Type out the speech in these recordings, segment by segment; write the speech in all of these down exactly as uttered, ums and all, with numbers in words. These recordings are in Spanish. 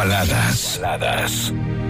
Baladas. Baladas.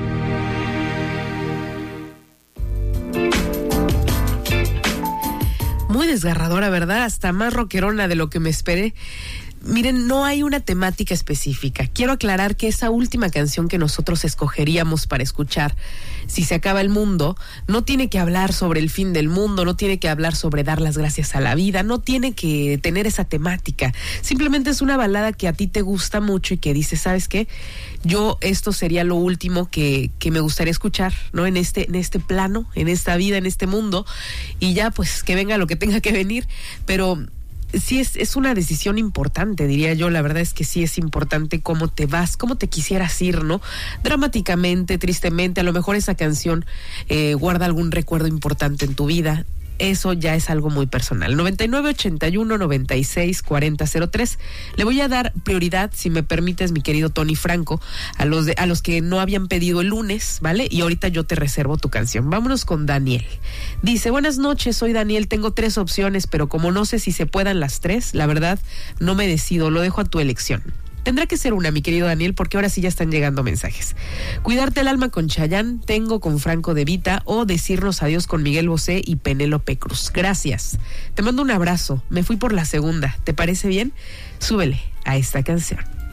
Muy desgarradora, ¿verdad? Hasta más rockerona de lo que me esperé. Miren, no hay una temática específica. Quiero aclarar que esa última canción que nosotros escogeríamos para escuchar, Si se acaba el mundo, no tiene que hablar sobre el fin del mundo, no tiene que hablar sobre dar las gracias a la vida, no tiene que tener esa temática. Simplemente es una balada que a ti te gusta mucho y que dices, ¿sabes qué? Yo esto sería lo último que, que me gustaría escuchar, ¿no? En este, en este plano, en esta vida, en este mundo. Y ya, pues, que venga lo que tenga que venir. Pero sí es, es una decisión importante, diría yo. La verdad es que sí es importante cómo te vas, cómo te quisieras ir, ¿no? Dramáticamente, tristemente, a lo mejor esa canción eh, guarda algún recuerdo importante en tu vida. Eso ya es algo muy personal. noventa y nueve, ochenta y uno, noventa y seis, cuarenta, cero tres. Le voy a dar prioridad, si me permites, mi querido Tony Franco, a los de, a los que no habían pedido el lunes, ¿vale? Y ahorita yo te reservo tu canción. Vámonos con Daniel. Dice, buenas noches, soy Daniel, tengo tres opciones, pero como no sé si se puedan las tres, la verdad, no me decido, lo dejo a tu elección. Tendrá que ser una, mi querido Daniel, porque ahora sí ya están llegando mensajes. Cuidarte el alma con Chayanne, Tengo con Franco De Vita o Decirnos adiós con Miguel Bosé y Penélope Cruz. Gracias. Te mando un abrazo. Me fui por la segunda. ¿Te parece bien? Súbele a esta canción.